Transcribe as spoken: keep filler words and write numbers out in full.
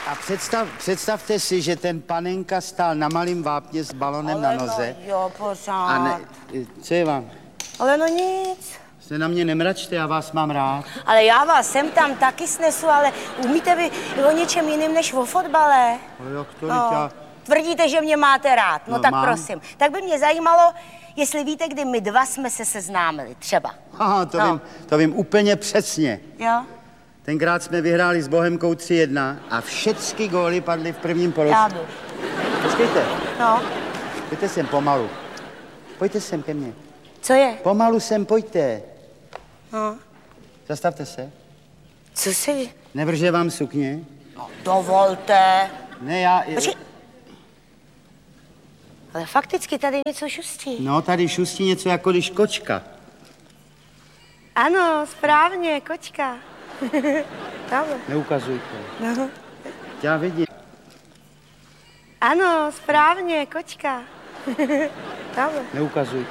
A představ, představte si, že ten panenka stál na malým vápně s balonem Ale na noze. No, jo, pořád. A ne, co je vám? Ale no nic. Se na mě nemračte, já vás mám rád. Ale já vás sem tam taky snesu, ale umíte vy o něčem jiným než o fotbale? Ale jak to, No. já... Tvrdíte, že mě máte rád. No, No, tak mám. prosím. Tak by mě zajímalo, jestli víte, kdy my dva jsme se seznámili, třeba. Aha, to, No. vím, to vím úplně přesně. Jo? Tenkrát jsme vyhráli s Bohemkou tři jedna a všechny góly padly v prvním poločase. Já jdu. Počkejte, No. pojďte sem pomalu. Pojďte sem ke mně. Co je? Pomalu sem, pojďte. No. Zastavte se. Co si... Nevrže vám sukně? No, dovolte. Ne, já... Počkej. Ale fakticky tady něco šustí. No, tady šustí něco jako když kočka. Ano, správně, kočka. Tamhle. Neukazujte. No. Já vidím. Ano, správně, kočka. Tamhle. Neukazujte.